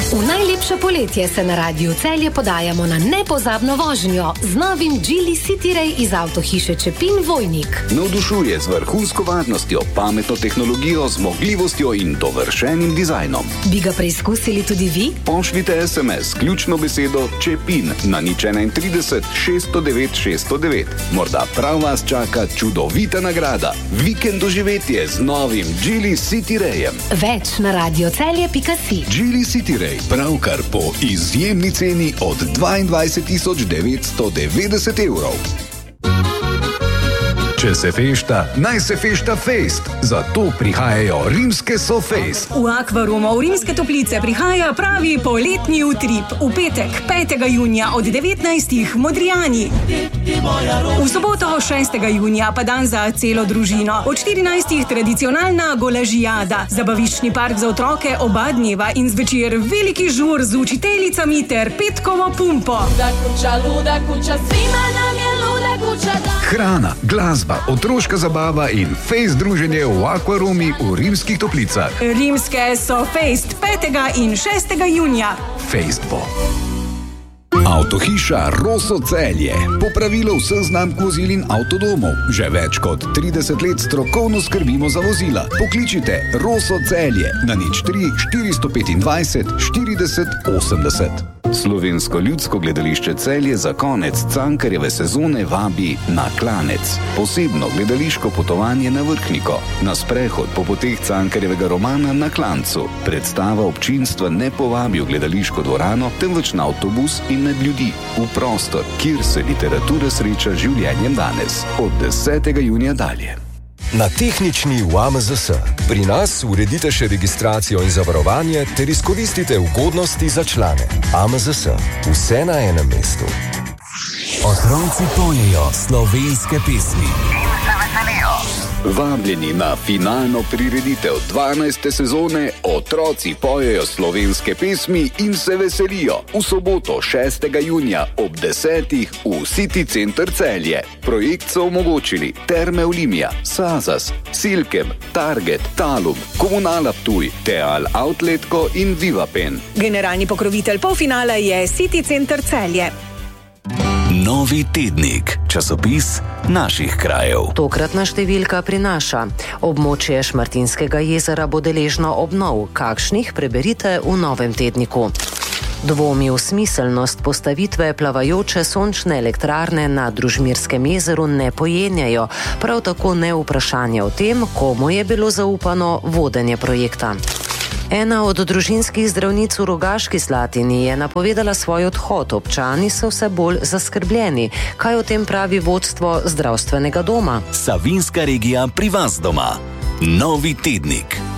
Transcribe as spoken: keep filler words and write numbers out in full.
V najlepše poletje se na Radiu Celje podajamo na nepozabno vožnjo z novim Geely Cityray iz avtohiše Čepin Vojnik. Navdušuje z vrhunsko varnostjo, pametno tehnologijo, zmogljivostjo in dovršenim dizajnom. Bi ga preizkusili tudi vi? Pošljite es em es s ključno besedo Čepin na nič trideset šeststo devet šeststo devet. Morda prav vas čaka čudovita nagrada. Vikend doživetje z novim Geely Cityrayem. Več na radiocelje pika si. Geely Cityray pravkar po izjemni ceni od dvaindvajset tisoč devetsto devetdeset evrov. Če se fešta, naj se fešta fest. Zato prihajajo rimske SoFest. V Akvarumu v Rimske Toplice prihaja pravi poletni utrip. V petek, petega junija od devetnajstih v Modrijani. V soboto, šestega junija pa dan za celo družino. Od štirinajstih tradicionalna golažijada, zabaviščni park za otroke oba dneva in zvečer veliki žur z učiteljicami ter petkovo pumpo. Luda kuća, luda kuća, svima nam je luda kuća da. Hrana, glasba, otroška zabava in fejst druženje v Akvarumi v Rimskih Toplicah. Rimske SoFest petega in šestega junija. Fejst bo. Avtohiša Rosso Celje. Popravilo vseh znamk vozil in avtodomov. Že več kot trideset let strokovno skrbimo za vozila. Pokličite Rosso Celje na nič tri štiristo petindvajset štirideset osemdeset. Slovensko ljudsko gledališče Celje za konec Cankarjeve sezone vabi na Klanec. Posebno gledališko potovanje na Vrhniko. Na sprehod po poteh Cankarjevega romana Na Klancu. Predstava občinstva ne povabi v gledališko dvorano, temveč na avtobus in med ljudi. V prostor, kjer se literatura sreča z življenjem danes. Od desetega junija dalje. Na tehnični v A M Z S. Pri nas uredite še registracijo in zavarovanje ter izkoristite ugodnosti za člane. A M Z S. Vse na enem mestu. Otroci pojejo slovenske pesmi. In se veselijo. Vabljeni na finalno prireditev dvanajste sezone Otroci pojejo slovenske pesmi in se veselijo. V soboto, šestega junija ob desetih v City Center Celje. Projekt so omogočili Terme Olimia, Sazas, Silkem, Target, Talum, Komunala Ptuj, Teal Outletko in Vivapen. Generalni pokrovitelj polfinala je City Center Celje. Novi tednik, časopis naših krajev. Tokratna številka prinaša: območje Šmartinskega jezera bo deležno obnov. Kakšnih preberite v novem tedniku. Dvomi v smiselnost postavitve plavajoče sončne elektrarne na Družmirskem jezeru ne pojenjajo, prav tako ne vprašanje o tem, komu je bilo zaupano vodenje projekta. Ena od družinskih zdravnic v Rogaški Slatini je napovedala svoj odhod. Občani so vse bolj zaskrbljeni. Kaj o tem pravi vodstvo zdravstvenega doma? Savinjska regija pri vas doma. Novi tednik.